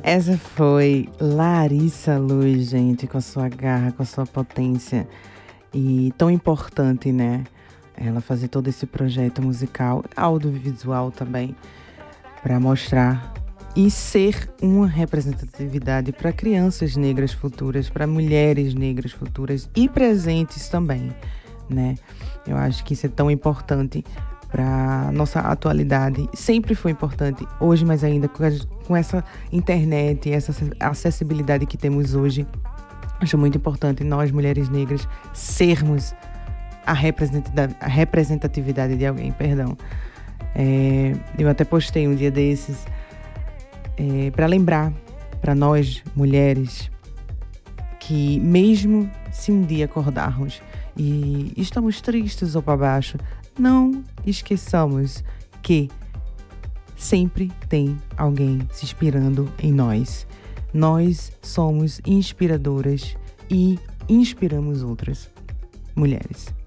Essa foi Larissa Luz, gente, com a sua garra, com a sua potência. E tão importante, né? Ela fazer todo esse projeto musical, audiovisual também, para mostrar e ser uma representatividade para crianças negras futuras, para mulheres negras futuras e presentes também, né? Eu acho que isso é tão importante para nossa atualidade. Sempre foi importante, hoje mais ainda, com essa internet, essa acessibilidade que temos hoje. Acho muito importante nós, mulheres negras, sermos a representatividade de alguém, perdão. Eu até postei um dia desses para lembrar para nós, mulheres, que mesmo se um dia acordarmos e estamos tristes ou para baixo, não esqueçamos que sempre tem alguém se inspirando em nós. Nós somos inspiradoras e inspiramos outras mulheres.